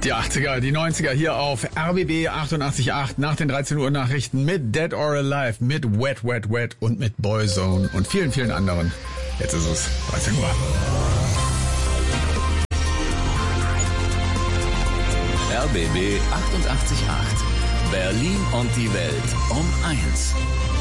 Die 80er, die 90er hier auf RBB 88.8 nach den 13 Uhr Nachrichten mit Dead or Alive, mit Wet, Wet, Wet und mit Boyzone und vielen, vielen anderen. Jetzt ist es 13 Uhr. RBB 88.8 Berlin und die Welt um 1.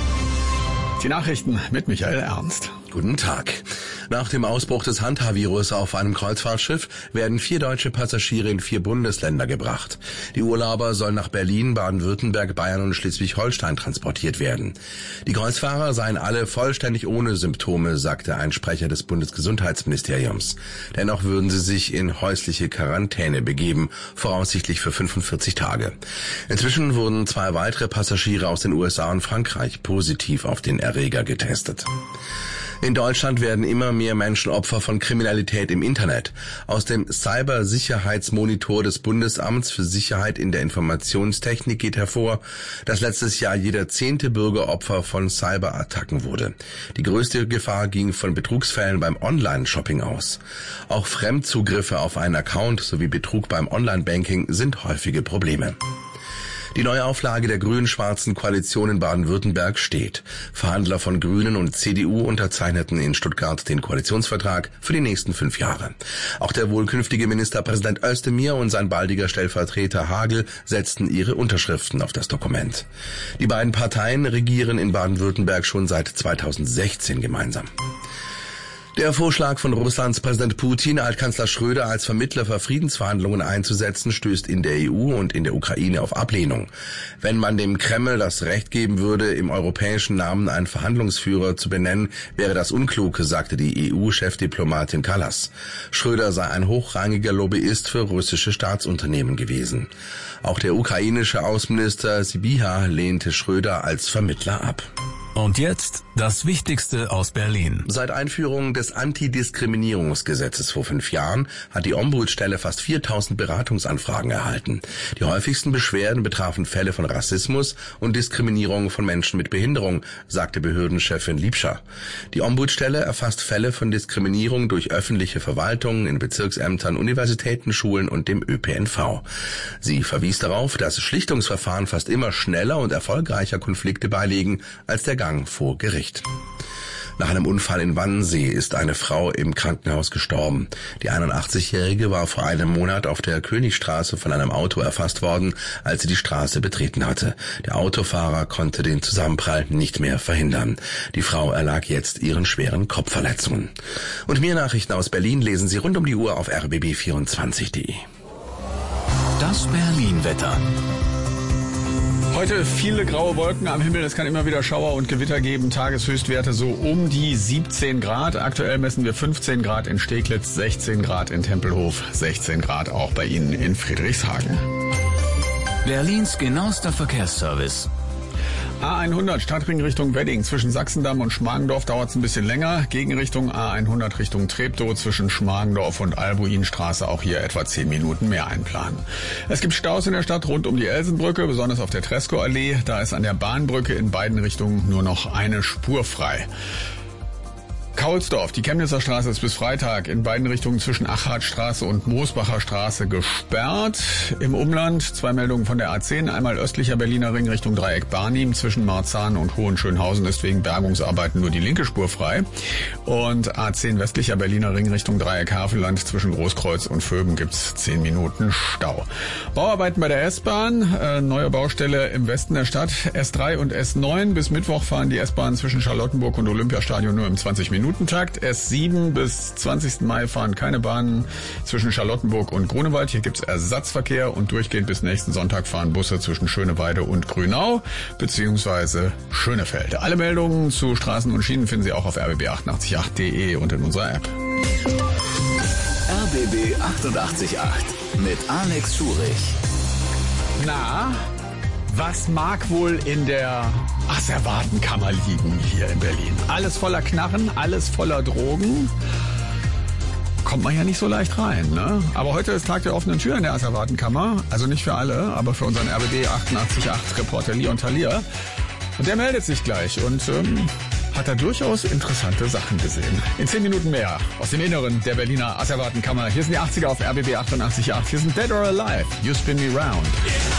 Die Nachrichten mit Michael Ernst. Guten Tag. Nach dem Ausbruch des Hantavirus auf einem Kreuzfahrtschiff werden 4 deutsche Passagiere in 4 Bundesländer gebracht. Die Urlauber sollen nach Berlin, Baden-Württemberg, Bayern und Schleswig-Holstein transportiert werden. Die Kreuzfahrer seien alle vollständig ohne Symptome, sagte ein Sprecher des Bundesgesundheitsministeriums. Dennoch würden sie sich in häusliche Quarantäne begeben, voraussichtlich für 45 Tage. Inzwischen wurden 2 weitere Passagiere aus den USA und Frankreich positiv auf den Erreger getestet. In Deutschland werden immer mehr Menschen Opfer von Kriminalität im Internet. Aus dem Cybersicherheitsmonitor des Bundesamts für Sicherheit in der Informationstechnik geht hervor, dass letztes Jahr jeder 10. Bürger Opfer von Cyberattacken wurde. Die größte Gefahr ging von Betrugsfällen beim Online-Shopping aus. Auch Fremdzugriffe auf einen Account sowie Betrug beim Online-Banking sind häufige Probleme. Die Neuauflage der grün-schwarzen Koalition in Baden-Württemberg steht. Verhandler von Grünen und CDU unterzeichneten in Stuttgart den Koalitionsvertrag für die nächsten 5 Jahre. Auch der wohl künftige Ministerpräsident Özdemir und sein baldiger Stellvertreter Hagel setzten ihre Unterschriften auf das Dokument. Die beiden Parteien regieren in Baden-Württemberg schon seit 2016 gemeinsam. Der Vorschlag von Russlands Präsident Putin, Altkanzler Schröder als Vermittler für Friedensverhandlungen einzusetzen, stößt in der EU und in der Ukraine auf Ablehnung. Wenn man dem Kreml das Recht geben würde, im europäischen Namen einen Verhandlungsführer zu benennen, wäre das unklug, sagte die EU-Chefdiplomatin Kallas. Schröder sei ein hochrangiger Lobbyist für russische Staatsunternehmen gewesen. Auch der ukrainische Außenminister Sybiha lehnte Schröder als Vermittler ab. Und jetzt das Wichtigste aus Berlin. Seit Einführung des Antidiskriminierungsgesetzes vor 5 Jahren hat die Ombudsstelle fast 4000 Beratungsanfragen erhalten. Die häufigsten Beschwerden betrafen Fälle von Rassismus und Diskriminierung von Menschen mit Behinderung, sagte Behördenchefin Liebscher. Die Ombudsstelle erfasst Fälle von Diskriminierung durch öffentliche Verwaltungen in Bezirksämtern, Universitäten, Schulen und dem ÖPNV. Sie verwies darauf, dass Schlichtungsverfahren fast immer schneller und erfolgreicher Konflikte beilegen als der Gang vor Gericht. Nach einem Unfall in Wannsee ist eine Frau im Krankenhaus gestorben. Die 81-Jährige war vor einem Monat auf der Königstraße von einem Auto erfasst worden, als sie die Straße betreten hatte. Der Autofahrer konnte den Zusammenprall nicht mehr verhindern. Die Frau erlag jetzt ihren schweren Kopfverletzungen. Und mehr Nachrichten aus Berlin lesen Sie rund um die Uhr auf rbb24.de. Das Berlin-Wetter. Heute viele graue Wolken am Himmel, es kann immer wieder Schauer und Gewitter geben, Tageshöchstwerte so um die 17 Grad. Aktuell messen wir 15 Grad in Steglitz, 16 Grad in Tempelhof, 16 Grad auch bei Ihnen in Friedrichshagen. Berlins genauester Verkehrsservice. A100 Stadtring Richtung Wedding zwischen Sachsendamm und Schmargendorf dauert es ein bisschen länger. Gegenrichtung A100 Richtung Treptow zwischen Schmargendorf und Albuinstraße auch hier etwa 10 Minuten mehr einplanen. Es gibt Staus in der Stadt rund um die Elsenbrücke, besonders auf der Tresco-Allee. Da ist an der Bahnbrücke in beiden Richtungen nur noch eine Spur frei. Kaulsdorf, die Chemnitzer Straße ist bis Freitag in beiden Richtungen zwischen Achatstraße und Moosbacher Straße gesperrt. Im Umland 2 Meldungen von der A10, einmal östlicher Berliner Ring Richtung Dreieck Barnim zwischen Marzahn und Hohenschönhausen ist wegen Bergungsarbeiten nur die linke Spur frei. Und A10 westlicher Berliner Ring Richtung Dreieck Havelland zwischen Großkreuz und Vöben gibt's 10 Minuten Stau. Bauarbeiten bei der S-Bahn, neue Baustelle im Westen der Stadt. S3 und S9 bis Mittwoch fahren die S-Bahn zwischen Charlottenburg und Olympiastadion nur im 20-Minuten-Takt. S7 bis 20. Mai fahren keine Bahnen zwischen Charlottenburg und Grunewald. Hier gibt's Ersatzverkehr und durchgehend bis nächsten Sonntag fahren Busse zwischen Schöneweide und Grünau bzw. Schönefeld. Alle Meldungen zu Straßen und Schienen finden Sie auch auf rbb888.de und in unserer App. RBB 88.8 mit Alex Schurich. Na, was mag wohl in der Asservatenkammer liegen hier in Berlin? Alles voller Knarren, alles voller Drogen. Kommt man ja nicht so leicht rein, ne? Aber heute ist Tag der offenen Tür in der Asservatenkammer. Also nicht für alle, aber für unseren RBB 88.8 Reporter Leon Thalia. Und der meldet sich gleich und hat er durchaus interessante Sachen gesehen. In 10 Minuten mehr aus dem Inneren der Berliner Asservatenkammer. Hier sind die 80er auf RBB 88.8. Hier sind Dead or Alive, You Spin Me Round.